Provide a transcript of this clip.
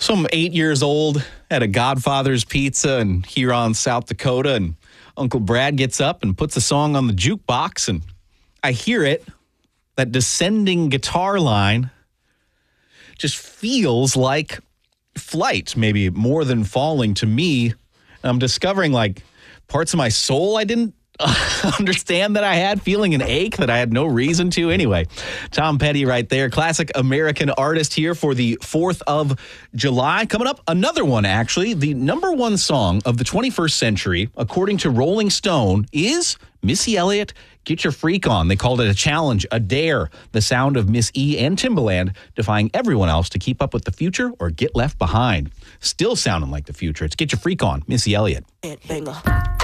So I'm 8 years old at a Godfather's Pizza in Huron, South Dakota, and Uncle Brad gets up and puts a song on the jukebox, and I hear it. That descending guitar line just feels like flight, maybe more than falling to me. I'm discovering like parts of my soul I didn't understand that I had, feeling an ache that I had no reason to. Anyway, Tom Petty right there, classic American artist here for the 4th of July. Coming up, another one actually. The number one song of the 21st century, according to Rolling Stone, is Missy Elliott, Get Your Freak On. They called it a challenge, a dare, the sound of Miss E and Timbaland defying everyone else to keep up with the future or get left behind. Still sounding like the future. It's Get Your Freak On, Missy Elliott. Banger.